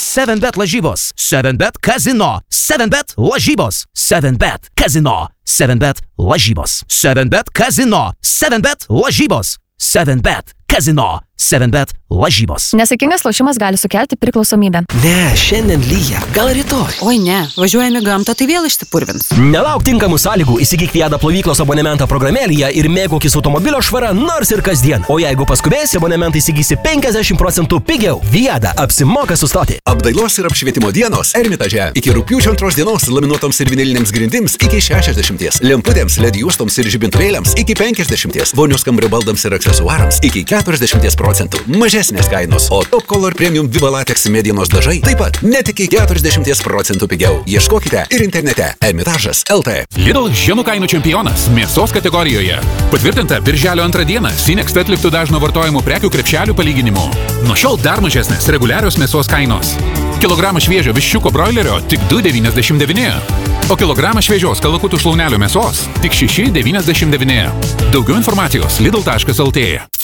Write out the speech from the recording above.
7bet lažybos, 7bet kazino, 7bet lažybos, 7bet kazino, 7bet lažybos, 7bet kazino, 7bet lažybos, 7bet kazino, 7bet lažybos. Nesaikingas lošimas gali sukelti priklausomybę. Ne, šiandien lyja, gal rytoj. Oi ne, važiuojame gamtą, tai vėl išsipurvins. Nelauk tinkamų sąlygų, įsigyk Viada plovyklos abonementą programėlėje ir mėgaukis automobilio švara nors ir kasdien. O jeigu paskubėsi, abonementą įsigysi 50% pigiau. Viada apsimoka sustoti. Apdailos ir apšvietimo dienos Ermitaže. Iki rugpjūčio 2 dienos laminuotoms ir vinilinėms grindims iki 60, lemputėms, LED juostoms ir žibintuvėliams iki 50, vonios kambario baldams ir aksesuarams iki 40%. Mažesnės kainos, o Top Color Premium Viva Latex medienos dažai taip pat net iki 40% pigiau. Ieškokite ir internete Ermitažas LT. Lidl žemų kainų čempionas mėsos kategorijoje. Patvirtinta birželio 2 dieną Sinext atliktų dažno vartojimo prekių krepšelių palyginimu. Nuo šiol dar mažesnės reguliarios mėsos kainos. Kilogramą šviežio viščiuko broilerio tik 2,99, o kilogramą šviežios kalakutų šlaunelio mėsos tik 6,99. Daugiau informacijos lidl.lt.